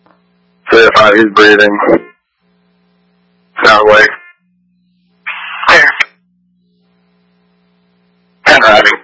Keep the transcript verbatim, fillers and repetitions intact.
three oh five, he's breathing. Sound away. Clear. And driving.